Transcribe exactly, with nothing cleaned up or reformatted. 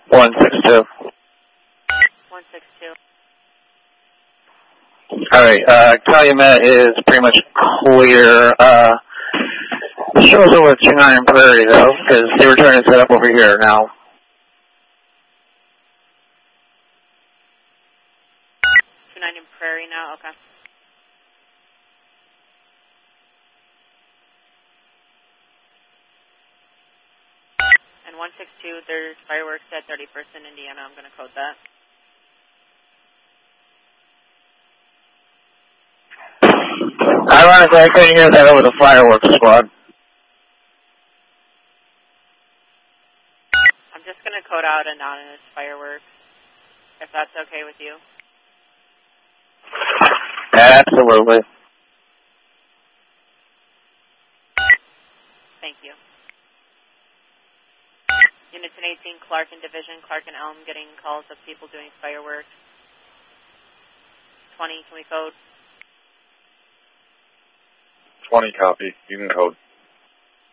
one six two. one six two. All right, uh, Calumet is pretty much clear. Uh, the show's over at two nine Prairie, though, because they were trying to set up over here now. two nine Prairie now, okay. And one six two, there's fireworks at thirty-first in Indiana. I'm going to code that. Ironically, I couldn't hear that over the fireworks squad. I'm just going to code out anonymous fireworks, if that's okay with you. Absolutely. Thank you. Unit ten eighteen, Clark and Division, Clark and Elm getting calls of people doing fireworks. twenty, can we code? twenty copy. You can code.